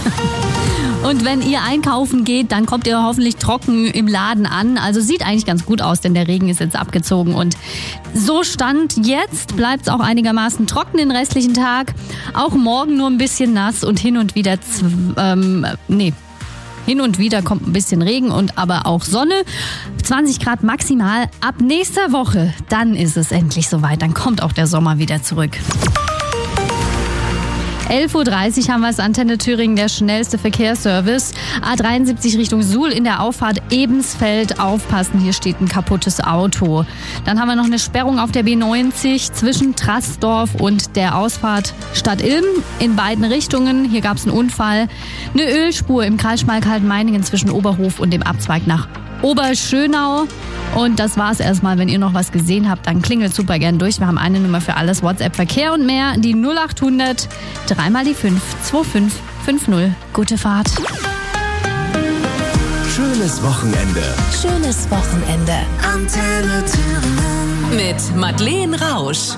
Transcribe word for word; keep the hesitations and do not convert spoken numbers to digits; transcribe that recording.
Und wenn ihr einkaufen geht, dann kommt ihr hoffentlich trocken im Laden an. Also sieht eigentlich ganz gut aus, denn der Regen ist jetzt abgezogen. Und so Stand jetzt bleibt es auch einigermaßen trocken den restlichen Tag. Auch morgen nur ein bisschen nass und hin und wieder, zw- ähm, nee, hin und wieder kommt ein bisschen Regen und aber auch Sonne. zwanzig Grad maximal. Ab nächster Woche, dann ist es endlich soweit. Dann kommt auch der Sommer wieder zurück. elf Uhr dreißig haben wir es, Antenne Thüringen, der schnellste Verkehrsservice. A dreiundsiebzig Richtung Suhl in der Auffahrt Ebensfeld. Aufpassen, hier steht ein kaputtes Auto. Dann haben wir noch eine Sperrung auf der B neunzig zwischen Trassdorf und der Ausfahrt Stadt Ilm in beiden Richtungen. Hier gab es einen Unfall. Eine Ölspur im Kreis Schmalkalden-Meiningen zwischen Oberhof und dem Abzweig nach Oberschönau. Und das war's erstmal. Wenn ihr noch was gesehen habt, dann klingelt super gern durch. Wir haben eine Nummer für alles, WhatsApp, Verkehr und mehr. Die null acht hundert, dreimal die fünf, zwei fünf fünf null. Gute Fahrt. Schönes Wochenende. Schönes Wochenende. Antenne Thüringen. Mit Madeleine Rausch.